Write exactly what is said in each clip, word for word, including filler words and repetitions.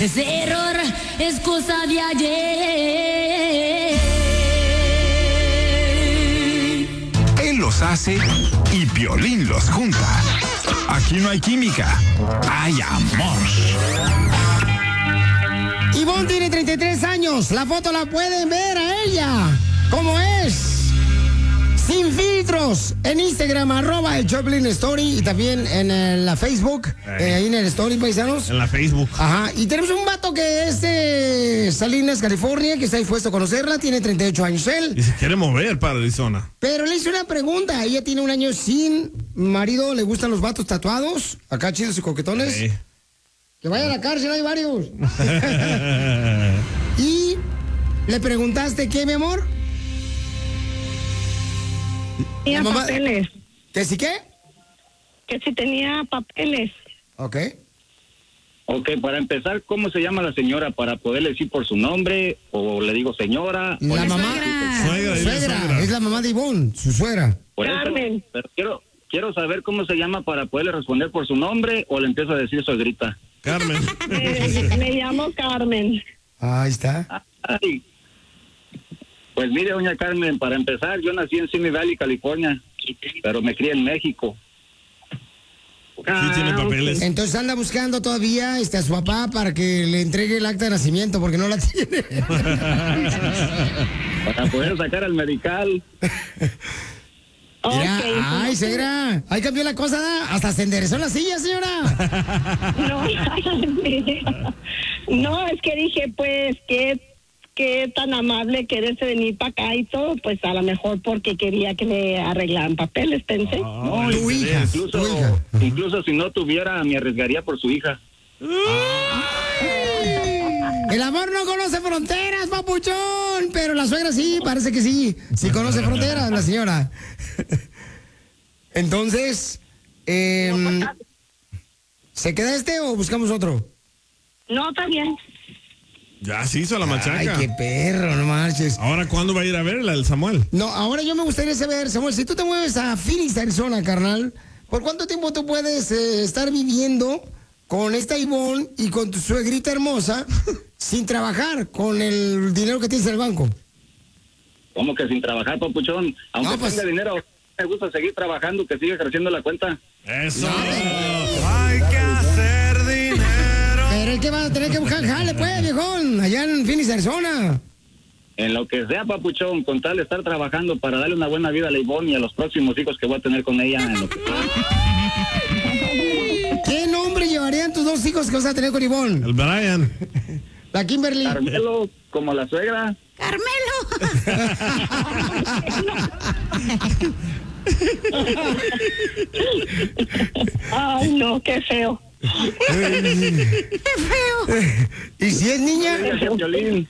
Ese error es cosa de ayer. Él los hace y Piolín los junta. Aquí no hay química, hay amor. Ivonne tiene treinta y tres años. La foto la pueden ver a ella. ¿Cómo es? Sin filtros. En Instagram, arroba el Choplin Story. Y también en el, la Facebook. Eh, ahí en el Story, paisanos. En la Facebook. Ajá. Y tenemos un vato que es de Salinas, California, que está dispuesto a conocerla. Tiene treinta y ocho años él. Y se quiere mover para Arizona. Pero le hice una pregunta. Ella tiene un año sin marido. Le gustan los vatos tatuados. Acá chidos y coquetones. Sí. Que vaya a la cárcel, hay varios. Y le preguntaste, ¿qué, mi amor? Tenía mamá... papeles. ¿Que sí qué? Que si tenía papeles. Ok. Ok, para empezar, ¿cómo se llama la señora? Para poderle decir por su nombre, o le digo señora. La o mamá. Suegra. Suegra, dile Suegra. suegra. Es la mamá de Ivonne, su suegra. Por eso, Carmen. pero quiero, quiero saber cómo se llama para poderle responder por su nombre, o le empiezo a decir suegrita. Carmen. Me, me llamo Carmen. Ahí está. Ay. Pues mire, doña Carmen, para empezar, yo nací en Simi Valley, California, pero me crié en México. Sí tiene papeles. Entonces anda buscando todavía este, a su papá para que le entregue el acta de nacimiento porque no la tiene. Para poder sacar al medical. Mira, Okay, ay, suegra, ahí cambió la cosa, ¿da? Hasta se enderezó en la silla, señora. No, no, es que dije, pues, qué, qué tan amable que eres de venir para acá y todo, pues a lo mejor porque quería que le arreglaran papeles, pensé. Ah, No, tu hija, incluso, tu hija. incluso si no tuviera, me arriesgaría por su hija. El amor no conoce fronteras, papuchón. Pero la suegra sí, parece que sí. Sí conoce fronteras, la señora. Entonces, eh, ¿se queda este o buscamos otro? No, está bien. Ya se hizo la machaca. Ay, qué perro, no marches. Ahora, ¿cuándo va a ir a verla el Samuel? No, ahora yo me gustaría saber, Samuel, si tú te mueves a Phoenix, Arizona, carnal, ¿por cuánto tiempo tú puedes eh, estar viviendo con esta Ivonne y con tu suegrita hermosa sin trabajar, con el dinero que tienes en el banco? ¿Cómo que sin trabajar, papuchón? Aunque No, pues- tenga dinero, me gusta seguir trabajando, que siga creciendo la cuenta. Eso. Hay que hacer dinero. Pero es que va a tener que buscar jale, pues, viejón, allá en Phoenix, Arizona. En lo que sea, papuchón, con tal de estar trabajando para darle una buena vida a la Ivonne y a los próximos hijos que voy a tener con ella. En lo que sea. ¿Qué nombre llevarían tus dos hijos que vas a tener con Ivonne? El Brian. La Kimberly. Carmelo, como la suegra. Carmelo. Ay, no, qué feo. Qué feo. ¿Y si es niña? Violín,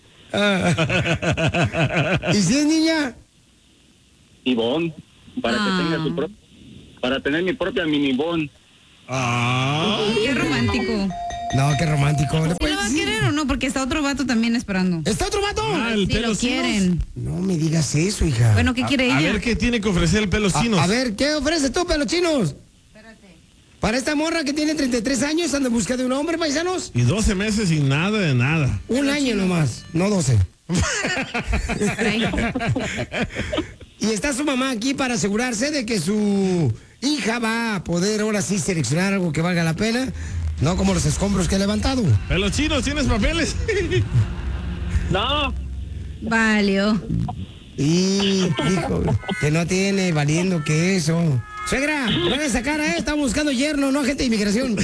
Ah. ¿Y si es niña? Ivonne, para Ah. que tenga su propia, para tener mi propia mini Ivonne. Ah. Qué romántico. No, qué romántico. ¿Le ¿Sí lo puedes va a decir? querer o no? Porque está otro vato también esperando. ¿Está otro vato? Ah, el Si pelo lo chinos. quieren. No me digas eso, hija. Bueno, ¿qué quiere A ella? ver qué tiene que ofrecer el pelo chinos. A, a ver, ¿qué ofreces tú, pelochinos? Espérate. Para esta morra que tiene treinta y tres años, anda en busca de un hombre, paisanos. Y doce meses sin nada de nada. Un año nomás, no doce. Caray. Y está su mamá aquí para asegurarse de que su hija va a poder ahora sí seleccionar algo que valga la pena, no como los escombros que he levantado. Pelo chinos, ¿tienes papeles? No, Valió. Y dijo que no tiene valiendo que eso. Suegra, no hagas esa cara, ¿eh? Estamos buscando yerno, no agente de inmigración.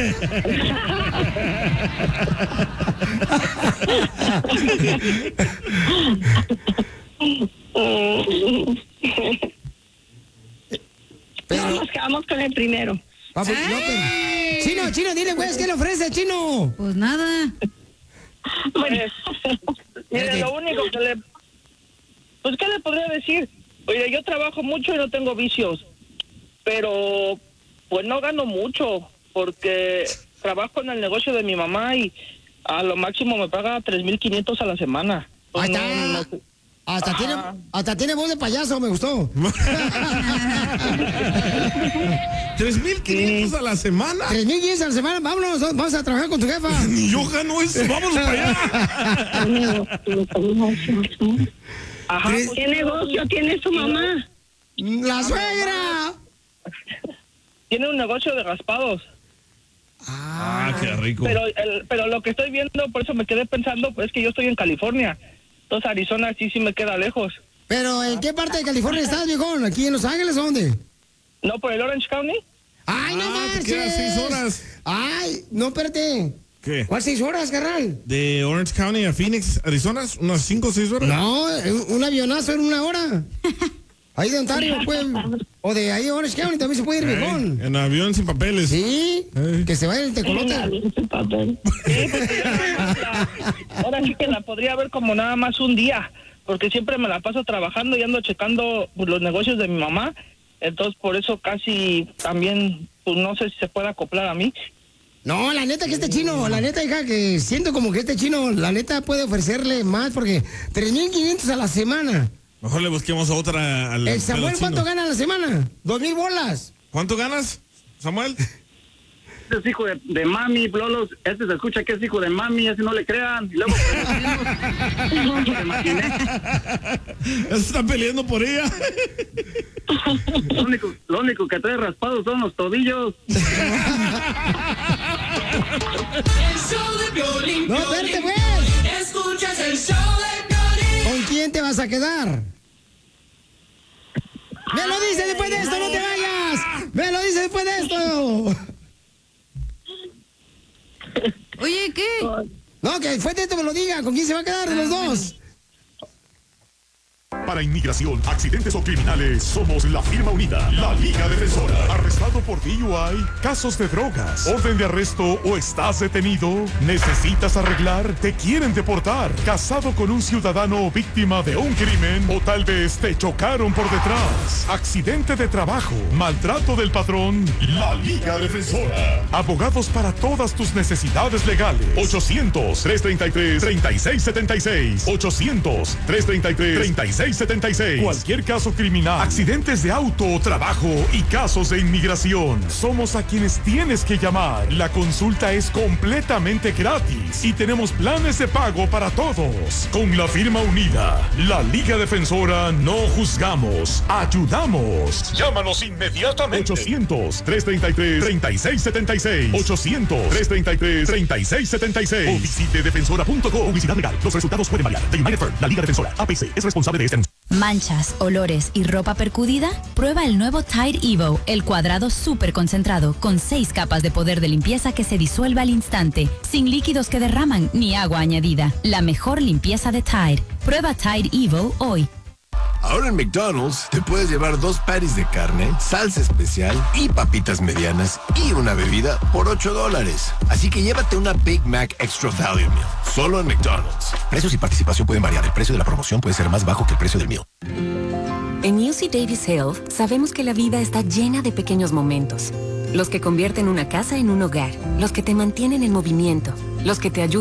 No, nos quedamos con el primero. Papu, no, pero- Chino, chino, dile, güey, ¿qué le ofrece, chino? Pues nada. Pues, Mire, lo único que le... Pues, ¿qué le podría decir? Oye, yo trabajo mucho y no tengo vicios, pero pues no gano mucho, porque trabajo en el negocio de mi mamá y a lo máximo me paga tres mil quinientos a la semana. Ahí Pues, está. no, no, Hasta Ajá. tiene, hasta tiene voz de payaso, me gustó. ¿tres mil quinientos a la semana? tres mil quinientos a la semana, vámonos, vamos a trabajar con tu jefa. Ni yo gano eso, vámonos para allá. Ajá, Tres- pues, ¿Qué negocio tiene su mamá? ¡La suegra! tiene un negocio de raspados. Ah, qué rico. Pero, el, pero lo que estoy viendo, por eso me quedé pensando, pues es que yo estoy en California. Entonces Arizona sí, sí me queda lejos. ¿Pero en qué parte de California estás, viejón? ¿Aquí en Los Ángeles o dónde? ¿No por el Orange County? ¡Ay, no Ah, te marches! quedas seis horas. ¡Ay, no, espérate! ¿Qué? ¿Cuál seis horas, carnal? De Orange County a Phoenix, Arizona, unas cinco o seis horas. No, un avionazo en una hora. Ahí de Ontario, pues. O de ahí Orange County también se puede ir, Ey, viejón. en avión sin papeles. Sí, Ey. que se vaya el tecolote. Sí, porque yo la- ahora sí que la podría ver como nada más un día, porque siempre me la paso trabajando y ando checando pues, los negocios de mi mamá. Entonces por eso casi también, pues no sé si se puede acoplar a mí. No, la neta que este chino, la neta, hija, que siento como que este chino, la neta puede ofrecerle más, porque tres mil quinientos a la semana. Mejor le busquemos a otra al ¿El Samuel pelo cuánto chino. gana a la semana? Dos mil bolas. ¿Cuánto ganas, Samuel? Este es hijo de, de mami, Lolos. Este se escucha que es hijo de mami, ese no le crean. Y luego, me imaginé. Se está peleando por ella. Lo único, lo único que trae raspado son los tobillos. No, espérate, pues. Escuchas el show de Piolín. ¿Con quién te vas a quedar? ¡Me lo dice después de esto, no te vayas! ¡Me lo dice después de esto! Oye, ¿qué? No, que después de esto me lo diga, ¿con quién se va a quedar de los dos? Para inmigración, accidentes o criminales, somos la firma unida, la Liga Defensora. ¿Arrestado por D U I? ¿Casos de drogas? ¿Orden de arresto o estás detenido? ¿Necesitas arreglar? ¿Te quieren deportar? ¿Casado con un ciudadano víctima de un crimen? ¿O tal vez te chocaron por detrás? ¿Accidente de trabajo? ¿Maltrato del patrón? La Liga Defensora. Abogados para todas tus necesidades legales. ochocientos, trescientos treinta y tres, treinta y seis setenta y seis. ochocientos, trescientos treinta y tres, treinta y seis setenta y seis. Cualquier caso criminal, accidentes de auto, trabajo y casos de inmigración. Somos a quienes tienes que llamar. La consulta es completamente gratis y tenemos planes de pago para todos. Con la firma unida, la Liga Defensora, no juzgamos, ayudamos. Llámanos inmediatamente. ochocientos, trescientos treinta y tres, treinta y seis setenta y seis. ochocientos, trescientos treinta y tres, treinta y seis setenta y seis. O visite defensora punto com. Publicidad legal. Los resultados pueden variar. The United Firm, la Liga Defensora, A P C, es responsable de este anuncio. ¿Manchas, olores y ropa percudida? Prueba el nuevo Tide Evo, el cuadrado súper concentrado, con seis capas de poder de limpieza que se disuelve al instante, sin líquidos que derraman ni agua añadida. La mejor limpieza de Tide. Prueba Tide Evo hoy. Ahora en McDonald's te puedes llevar dos patties de carne, salsa especial y papitas medianas y una bebida por ocho dólares. Así que llévate una Big Mac Extra Value Meal, solo en McDonald's. Precios y participación pueden variar. El precio de la promoción puede ser más bajo que el precio del meal. En U C Davis Health sabemos que la vida está llena de pequeños momentos. Los que convierten una casa en un hogar, los que te mantienen en movimiento, los que te ayudan